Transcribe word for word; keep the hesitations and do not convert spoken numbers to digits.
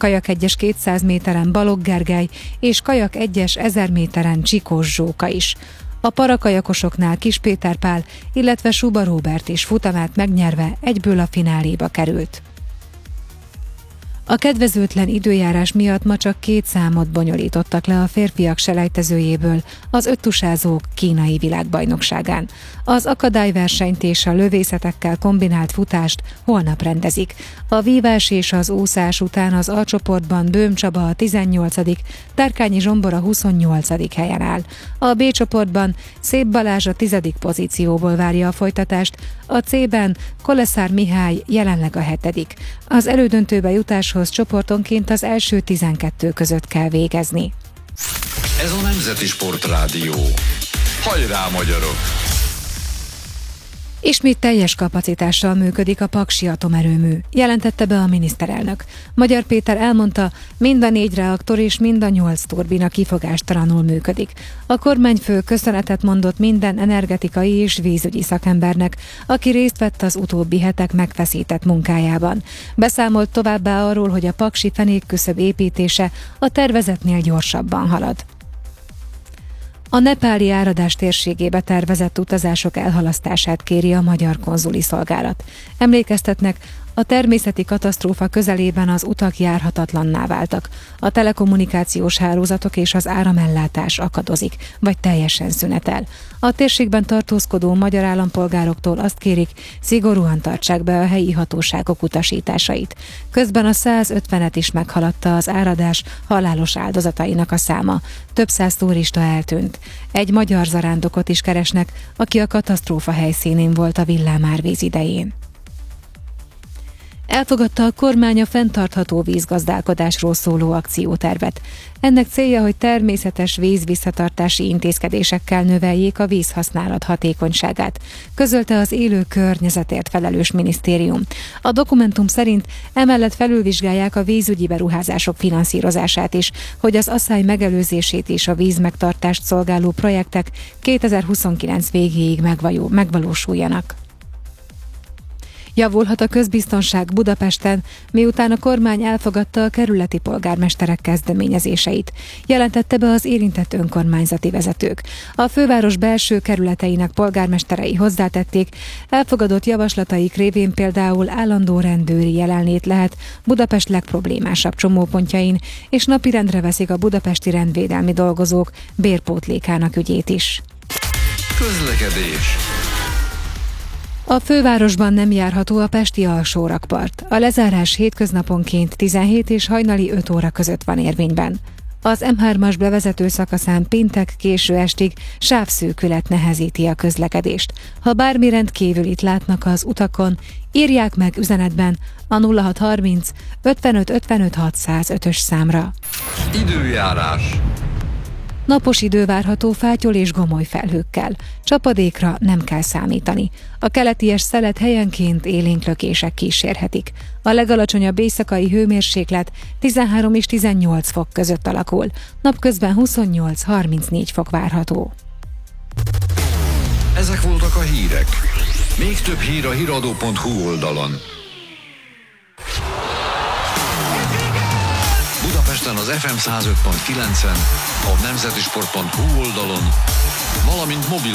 kajak egyes kétszáz méteren Balogh Gergely és kajak egyes ezer méteren Csikós Zsóka is. A parakajakosoknál Kiss Péter Pál, illetve Suba Róbert is futamát megnyerve egyből a fináléba került. A kedvezőtlen időjárás miatt ma csak két számot bonyolítottak le a férfiak selejtezőjéből az öttusázók kínai világbajnokságán. Az akadályversenyt és a lövészetekkel kombinált futást holnap rendezik. A vívás és az úszás után az A csoportban Böhm Csaba a tizennyolcadik, Tárkányi Zsombor a huszonnyolcadik helyen áll. A B csoportban Szép Balázs a tizedik pozícióból várja a folytatást, a C-ben Koleszár Mihály jelenleg a hetedik. Az elődöntőbe jutáshoz csoportonként az első tizenkettő között kell végezni. Ez a Nemzeti Sportrádió. Hajrá, magyarok! Ismét teljes kapacitással működik a paksi atomerőmű, jelentette be a miniszterelnök. Magyar Péter elmondta, mind a négy reaktor és mind a nyolc turbina kifogástalanul működik. A kormányfő köszönetet mondott minden energetikai és vízügyi szakembernek, aki részt vett az utóbbi hetek megfeszített munkájában. Beszámolt továbbá arról, hogy a paksi fenékküszöb építése a tervezetnél gyorsabban halad. A nepáli áradás térségébe tervezett utazások elhalasztását kéri a magyar konzuli szolgálat. Emlékeztetnek, a természeti katasztrófa közelében az utak járhatatlanná váltak. A telekommunikációs hálózatok és az áramellátás akadozik, vagy teljesen szünetel. A térségben tartózkodó magyar állampolgároktól azt kérik, szigorúan tartsák be a helyi hatóságok utasításait. Közben a százötvenet is meghaladta az áradás halálos áldozatainak a száma. Több száz turista eltűnt. Egy magyar zarándokot is keresnek, aki a katasztrófa helyszínén volt a villámárvíz idején. Elfogadta a kormány a fenntartható vízgazdálkodásról szóló akciótervet. Ennek célja, hogy természetes vízvisszatartási intézkedésekkel növeljék a vízhasználat hatékonyságát, közölte az élő környezetért felelős minisztérium. A dokumentum szerint emellett felülvizsgálják a vízügyi beruházások finanszírozását is, hogy az asszály megelőzését és a vízmegtartást szolgáló projektek kétezer-huszonkilenc végéig megvalósuljanak. Javulhat a közbiztonság Budapesten, miután a kormány elfogadta a kerületi polgármesterek kezdeményezéseit, jelentette be az érintett önkormányzati vezetők. A főváros belső kerületeinek polgármesterei hozzátették, elfogadott javaslataik révén például állandó rendőri jelenlét lehet Budapest legproblémásabb csomópontjain, és napirendre veszik a budapesti rendvédelmi dolgozók bérpótlékának ügyét is. Közlekedés. A fővárosban nem járható a pesti alsórakpart. A lezárás hétköznaponként tizenhét és hajnali öt óra között van érvényben. Az M hármas bevezető szakaszán péntek késő estig sávszűkület nehezíti a közlekedést. Ha bármi rendkívülit látnak az utakon, írják meg üzenetben a nulla hat harminc ötvenöt ötvenöt hatszázötös számra. Időjárás. Napos idő várható fátyol és gomoly felhőkkel. Csapadékra nem kell számítani. A keleties szelet helyenként élénk lökések kísérhetik. A legalacsonyabb éjszakai hőmérséklet tizenhárom és tizennyolc fok között alakul. Napközben huszonnyolc-harmincnégy fok várható. Ezek voltak a hírek. Még több hír a híradó pont hu oldalon. Budapesten az ef em száz öt pont kilencen, a nemzetisport pont hu oldalon, valamint mobil